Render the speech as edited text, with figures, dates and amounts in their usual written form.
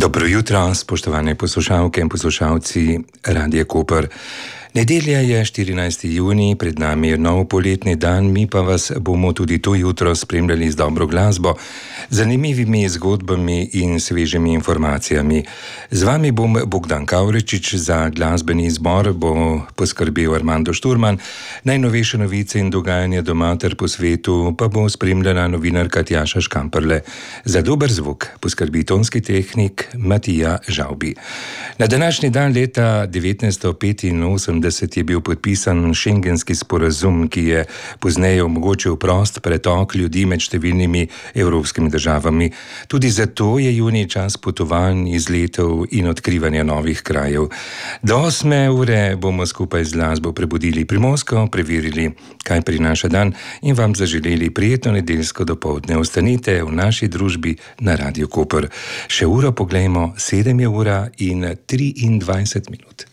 Dobro jutro, spoštovane poslušalke in poslušalci Radia Koper. Nedelja je 14. junij, pred nami je nov poletni dan, mi pa vas bomo tudi to jutro spremljali z dobro glasbo, zanimivimi zgodbami in svežimi informacijami. Z vami bom Bogdan Kavrečič, za glasbeni izbor bo poskrbel Armando Šturman, najnovejše novice in dogajanje doma ter po svetu pa bo spremljala novinarka Tjaša Škamperle. Za dober zvok poskrbi tonski tehnik Matija Žavbi. Na današnji dan leta 1985 je bil podpisan šengenski sporazum, ki je pozneje omogočil prost pretok ljudi med številnimi evropskimi državami. Tudi zato je junij čas potovanj, izletov in odkrivanja novih krajev. Do 8. ure bomo skupaj z glasbo prebudili Primorsko, preverili, kaj prinaša dan in vam zaželeli prijetno nedeljsko dopoldne. Ostanite v naši družbi na Radiu Koper. Še uro poglejmo, 7 je ura in 23 minut.